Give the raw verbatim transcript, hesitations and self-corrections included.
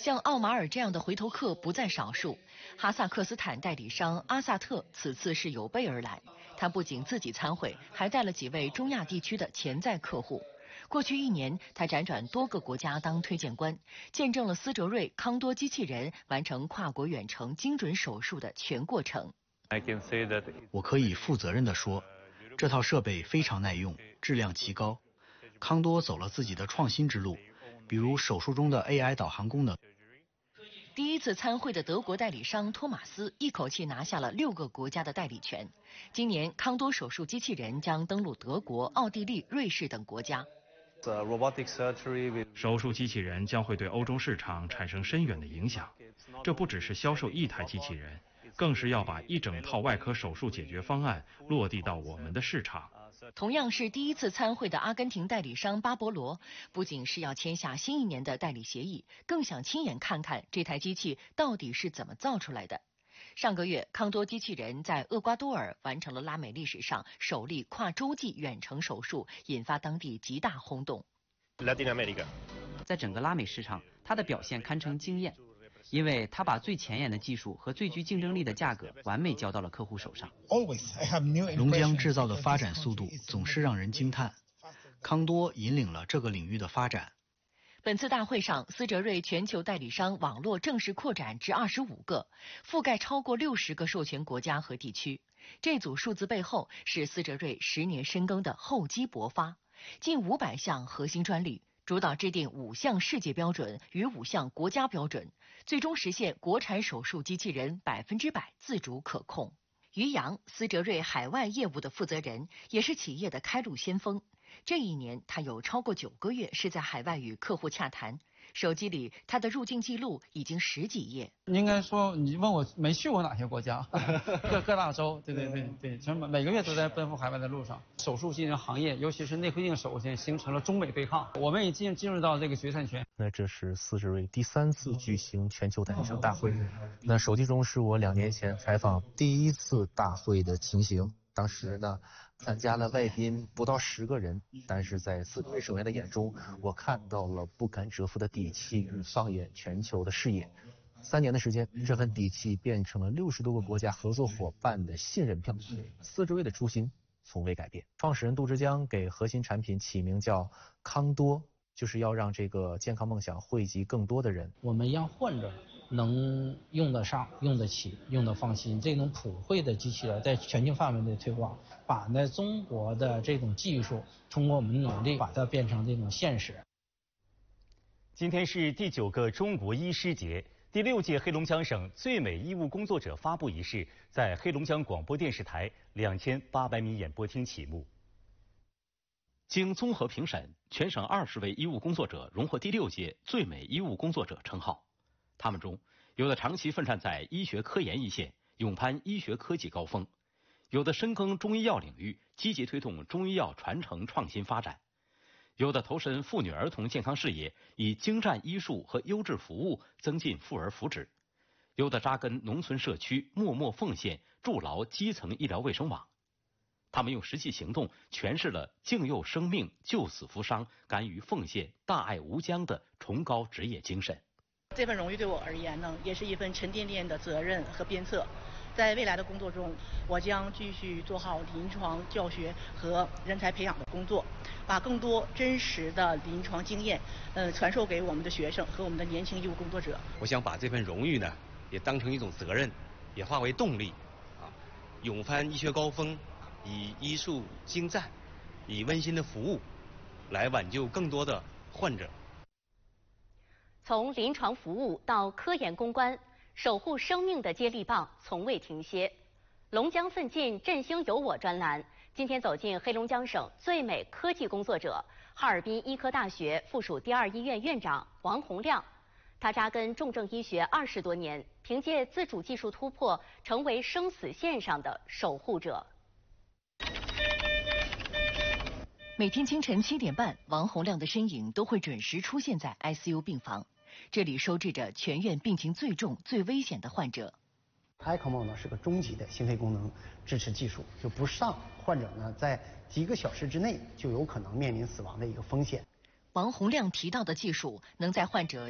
像奥马尔这样的回头客不在少数。哈萨克斯坦代理商阿萨特此次是有备而来，他不仅自己参会，还带了几位中亚地区的潜在客户。过去一年，他辗转多个国家当推荐官，见证了思哲瑞康多机器人完成跨国远程精准手术的全过程。 我可以负责任地说，这套设备非常耐用，质量极高。康多走了自己的创新之路，比如手术中的 A I 导航功能。 第一次参会的德国代理商托马斯一口气拿下了六个国家的代理权。今年康多手术机器人将登陆德国、奥地利、瑞士等国家。 手术机器人将会对欧洲市场产生深远的影响。这不只是销售一台机器人，更是要把一整套外科手术解决方案落地到我们的市场。 同样是第一次参会的阿根廷代理商巴博罗，不仅是要签下新一年的代理协议，更想亲眼看看这台机器到底是怎么造出来的。上个月，康多机器人在厄瓜多尔完成了拉美历史上首例跨洲际远程手术，引发当地极大轰动。 在整个拉美市场，它的表现堪称惊艳，因为它把最前沿的技术和最具竞争力的价格完美交到了客户手上。 龙江制造的发展速度总是让人惊叹，康多引领了这个领域的发展。 本次大会上，思哲瑞全球代理商网络正式扩展至二十五个，覆盖超过六十个授权国家和地区。这组数字背后是思哲瑞十年深耕的厚积薄发，近五百项核心专利，主导制定五项世界标准与五项国家标准，最终实现国产手术机器人百分之百自主可控。于洋，思哲瑞海外业务的负责人，也是企业的开路先锋。这一年，他有超过九个月是在海外与客户洽谈。手机里，他的入境记录已经十几页。 应该说，你问我没去过哪些国家，各各大洲，对对对对，全每个月都在奔赴海外的路上。手术机器人行业，尤其是内窥镜手术线，形成了中美对抗。我们已经进入到这个决赛圈。 那这是思哲瑞第三次举行全球代理商大会。那手机中是我两年前采访第一次大会的情形。当时呢，参加了外宾不到十个人，但是在思哲瑞成员的眼中，我看到了不甘蛰伏的底气与放眼全球的视野。三年的时间，这份底气变成了六十多个国家合作伙伴的信任票。思哲瑞的初心从未改变。创始人杜之江给核心产品起名叫康多，就是要让这个健康梦想惠及更多的人。 我们让患者能用得上、用得起、用得放心，这种普惠的机器人在全球范围内推广，把呢中国的这种技术通过我们努力把它变成这种现实。 今天是第九个中国医师节，第六届黑龙江省最美医务工作者发布仪式在黑龙江广播电视台两千八百米演播厅启幕。 经综合评审，全省二十位医务工作者荣获第六届最美医务工作者称号。他们中，有的长期奋战在医学科研一线，勇攀医学科技高峰；有的深耕中医药领域，积极推动中医药传承创新发展；有的投身妇女儿童健康事业，以精湛医术和优质服务增进妇儿福祉；有的扎根农村社区，默默奉献，筑牢基层医疗卫生网。他们用实际行动诠释了敬佑生命、救死扶伤、敢于奉献、大爱无疆的崇高职业精神。 这份荣誉对我而言呢，也是一份沉甸甸的责任和鞭策。在未来的工作中，我将继续做好临床教学和人才培养的工作，把更多真实的临床经验，呃，传授给我们的学生和我们的年轻医务工作者。 我想把这份荣誉呢，也当成一种责任，也化为动力，啊，勇攀医学高峰，以医术精湛，以温馨的服务，来挽救更多的患者。 从临床服务到科研攻关，守护生命的接力棒从未停歇。龙江奋进，振兴有我专栏今天走进黑龙江省最美科技工作者，哈尔滨医科大学附属第二医院院长王洪亮。他扎根重症医学二十多年，凭借自主技术突破，成为生死线上的守护者。 每天清晨七点半，王洪亮的身影都会准时出现在 I C U 病房。这里收治着全院病情最重、最危险的患者。 E C M O 呢是个终极的心肺功能支持技术，就不上患者呢在几个小时之内就有可能面临死亡的一个风险。 王洪亮提到的技术，能在患者